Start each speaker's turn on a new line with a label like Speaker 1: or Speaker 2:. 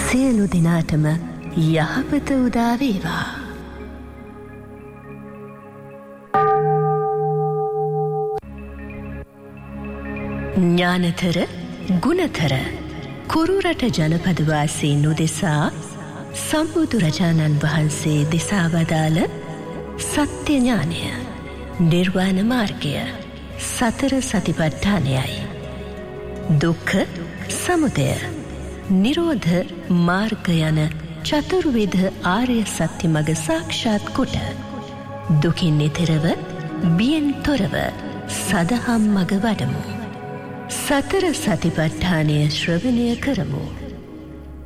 Speaker 1: සියලු දෙනාටම යහපත උදා වේවා. ඥානතර ගුණතර කුරුරට ජනපදවාසීන් උදෙසා සම්බුදුරජාණන් වහන්සේ දෙසා වදාළ සත්‍ය ඥානය, නිර්වාණ මාර්ගය, සතර සතිපට්ඨානයයි. දුක්ඛ සමුදය නිරෝධ මාර්ග යන චතුර්විධ ආර්ය සත්‍ය මඟ සාක්ෂාත් කොට දුකින් එතරව බියෙන් තොරව සදහම් මඟ වඩමු. සතර සතිපට්ඨානය ශ්‍රවණය කරමු.